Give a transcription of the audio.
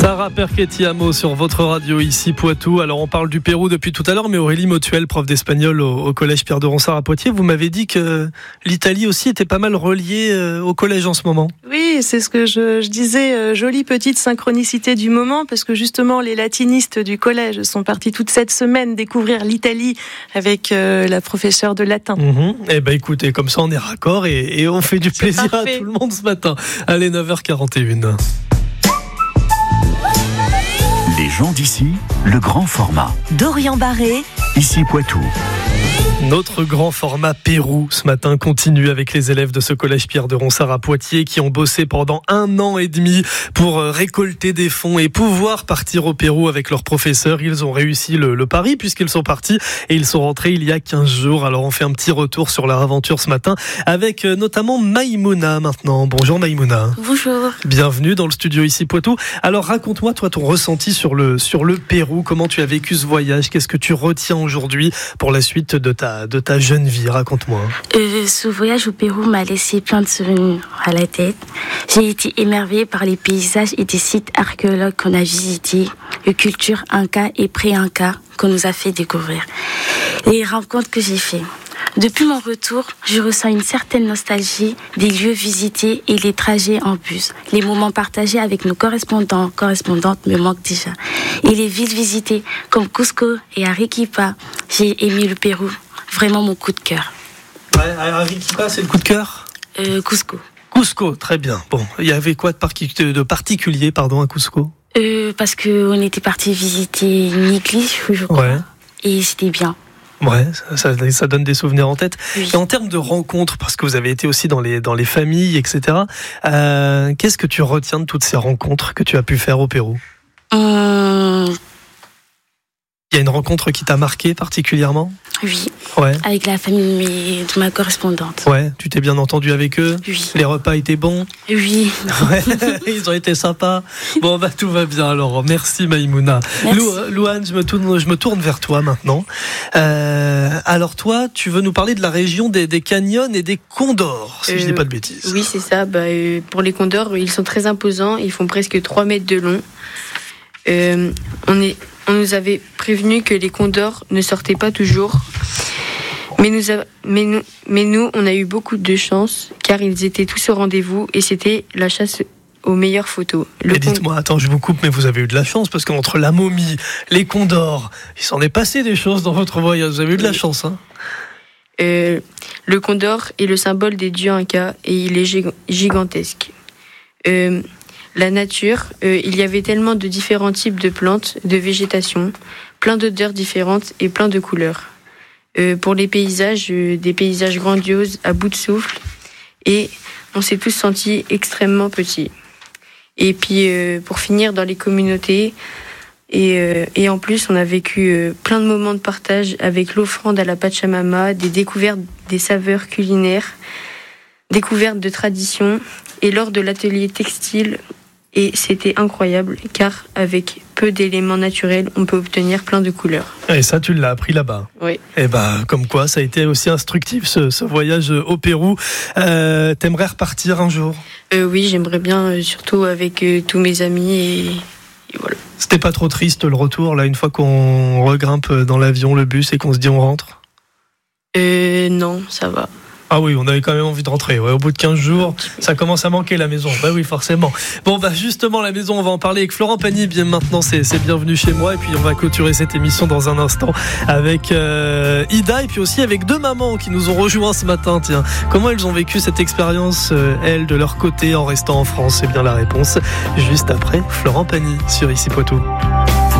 Sarah Perchetti-Amo sur votre radio ici Poitou. Alors on parle du Pérou depuis tout à l'heure, mais Aurélie Motuel, prof d'espagnol au collège Pierre de Ronsard à Poitiers, vous m'avez dit que l'Italie aussi était pas mal reliée au collège en ce moment. Oui, c'est ce que je disais, jolie petite synchronicité du moment, parce que justement les latinistes du collège sont partis toute cette semaine découvrir l'Italie avec la professeure de latin. Eh ben écoutez, comme ça on est raccord et on fait du plaisir parfait à tout le monde ce matin. Allez, 9h41. Les gens d'ici, le grand format. Dorian Barré, ici Poitou. Notre grand format Pérou ce matin continue avec les élèves de ce collège Pierre de Ronsard à Poitiers qui ont bossé pendant 1 an et demi pour récolter des fonds et pouvoir partir au Pérou avec leurs professeurs. Ils ont réussi le pari puisqu'ils sont partis et ils sont rentrés il y a 15 jours. Alors on fait un petit retour sur leur aventure ce matin avec notamment Maïmouna maintenant. Bonjour Maïmouna. Bonjour. Bienvenue dans le studio ici Poitou. Alors raconte-moi toi ton ressenti sur le Pérou. Comment tu as vécu ce voyage? Qu'est-ce que tu retiens aujourd'hui pour la suite de ta jeune vie? Raconte-moi. Ce voyage au Pérou m'a laissé plein de souvenirs à la tête. J'ai été émerveillée par les paysages et des sites archéologiques qu'on a visités, les cultures inca et pré-inca qu'on nous a fait découvrir. Les rencontres que j'ai faites. Depuis mon retour, je ressens une certaine nostalgie des lieux visités et les trajets en bus. Les moments partagés avec nos correspondantes me manquent déjà. Et les villes visitées comme Cusco et Arequipa, j'ai aimé le Pérou. Vraiment mon coup de cœur. Ouais, Arequipa, c'est le coup de cœur ? Cusco. Cusco, très bien. Bon, il y avait quoi de particulier à Cusco ? Parce qu'on était parti visiter une église, je crois. Ouais. Et c'était bien. Ouais, ça donne des souvenirs en tête. Oui. Et en termes de rencontres, parce que vous avez été aussi dans les familles, etc., qu'est-ce que tu retiens de toutes ces rencontres que tu as pu faire au Pérou ? Il y a une rencontre qui t'a marqué particulièrement ? Oui, ouais. Avec la famille de ma correspondante. Ouais, tu t'es bien entendu avec eux ? Oui. Les repas étaient bons ? Oui. Ouais, ils ont été sympas. Bon, tout va bien alors. Merci Maïmouna. Louane, je me tourne vers toi maintenant. Alors toi, tu veux nous parler de la région des canyons et des condors, si je dis pas de bêtises. Oui, c'est ça. Pour les condors, ils sont très imposants. Ils font presque 3 mètres de long. On nous avait prévenu que les condors ne sortaient pas toujours. Mais nous, on a eu beaucoup de chance, car ils étaient tous au rendez-vous et c'était la chasse aux meilleures photos. Dites-moi, attends, je vous coupe, mais vous avez eu de la chance, parce qu'entre la momie, les condors, il s'en est passé des choses dans votre voyage. Vous avez eu de la chance, hein ? Le condor est le symbole des dieux incas et il est gigantesque. La nature, il y avait tellement de différents types de plantes, de végétation, plein d'odeurs différentes et plein de couleurs. Pour les paysages, des paysages grandioses à bout de souffle, et on s'est tous sentis extrêmement petits. Et puis pour finir, dans les communautés, et en plus on a vécu plein de moments de partage avec l'offrande à la Pachamama, des découvertes des saveurs culinaires, découvertes de traditions, et lors de l'atelier textile. Et c'était incroyable, car avec peu d'éléments naturels, on peut obtenir plein de couleurs. Et ça, tu l'as appris là-bas. Oui. Et comme quoi, ça a été aussi instructif, ce voyage au Pérou. T'aimerais repartir un jour ? Oui, j'aimerais bien, surtout avec tous mes amis, et voilà. C'était pas trop triste le retour, là, une fois qu'on regrimpe dans l'avion, le bus, et qu'on se dit on rentre ? Non, ça va. Ah oui, on avait quand même envie de rentrer. Ouais, au bout de 15 jours, ça commence à manquer la maison. Bah oui, forcément. Bon, justement, la maison, on va en parler avec Florent Pagny. Bien maintenant, c'est bienvenue chez moi. Et puis, on va clôturer cette émission dans un instant avec Ida et puis aussi avec 2 mamans qui nous ont rejoints ce matin. Tiens, comment elles ont vécu cette expérience, elles, de leur côté, en restant en France ? C'est bien la réponse juste après Florent Pagny sur Ici Poitou.